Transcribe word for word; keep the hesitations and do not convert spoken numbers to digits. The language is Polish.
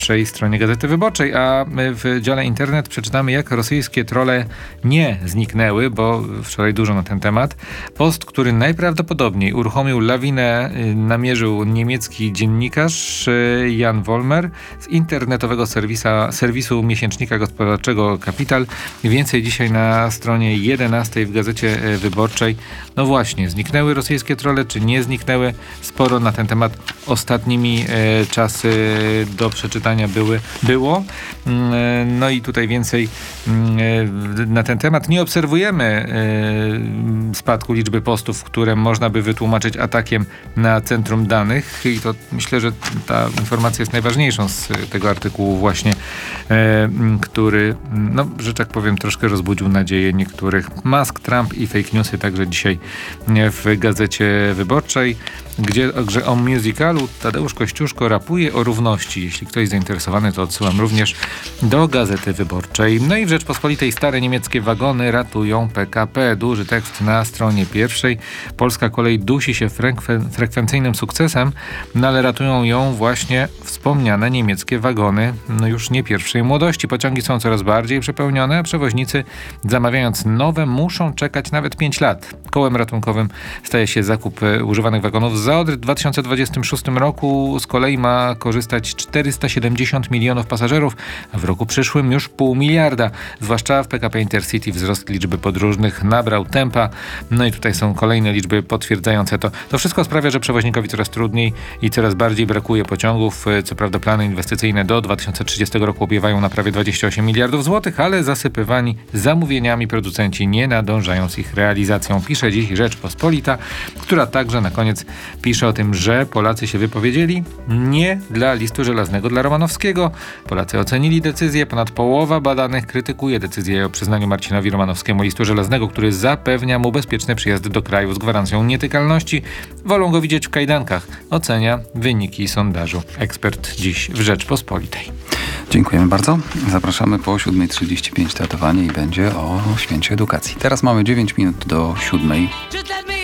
stronie Gazety Wyborczej, a my w dziale internet przeczytamy, jak rosyjskie trolle nie zniknęły, bo wczoraj dużo na ten temat. Post, który najprawdopodobniej uruchomił lawinę, namierzył niemiecki dziennikarz Jan Wollmer z internetowego serwisa, serwisu miesięcznika gospodarczego Kapital. Więcej dzisiaj na stronie jedenastej w Gazecie Wyborczej. No właśnie, zniknęły rosyjskie trolle, czy nie zniknęły? Sporo na ten temat ostatnimi e, czasy do przeczytania były, było. No i tutaj więcej na ten temat. Nie obserwujemy spadku liczby postów, które można by wytłumaczyć atakiem na centrum danych i to myślę, że ta informacja jest najważniejszą z tego artykułu właśnie, który, no, że tak powiem, troszkę rozbudził nadzieję niektórych. Musk, Trump i fake newsy także dzisiaj w Gazecie Wyborczej, gdzie że o musicalu Tadeusz Kościuszko rapuje o równości. Jeśli ktoś zainteresowany, to odsyłam również do Gazety Wyborczej. No i w Rzeczpospolitej stare niemieckie wagony ratują P K P. Duży tekst na stronie pierwszej. Polska kolej dusi się frekwen- frekwencyjnym sukcesem, no ale ratują ją właśnie wspomniane niemieckie wagony. No już nie pierwszej młodości. Pociągi są coraz bardziej przepełnione, a przewoźnicy, zamawiając nowe, muszą czekać nawet pięć lat. Kołem ratunkowym staje się zakup używanych wagonów z Zaodry. W dwa tysiące dwudziestym szóstym roku z kolei ma korzystać czterysta siedemdziesiąt milionów pasażerów, a w roku przyszłym już pół miliarda. Zwłaszcza w P K P Intercity wzrost liczby podróżnych nabrał tempa. No i tutaj są kolejne liczby potwierdzające to. To wszystko sprawia, że przewoźnikowi coraz trudniej i coraz bardziej brakuje pociągów. Co prawda plany inwestycyjne do dwa tysiące trzydziestego roku obiewają na prawie dwadzieścia osiem miliardów złotych, ale zasypywani zamówieniami producenci nie nadążają z ich realizacją. Pisze dziś Rzeczpospolita, która także na koniec pisze o tym, że Polacy się wypowiedzieli nie dla listu żelaznego dla Romanowskiego. Polacy ocenili decyzję. Ponad połowa badanych krytykuje decyzję o przyznaniu Marcinowi Romanowskiemu listu żelaznego, który zapewnia mu bezpieczny przyjazd do kraju z gwarancją nietykalności. Wolą go widzieć w kajdankach. Ocenia wyniki sondażu ekspert dziś w Rzeczpospolitej. Dziękujemy bardzo. Zapraszamy po siódma trzydzieści pięć datowanie i będzie o święcie edukacji. Teraz mamy dziewięć minut do siódmej.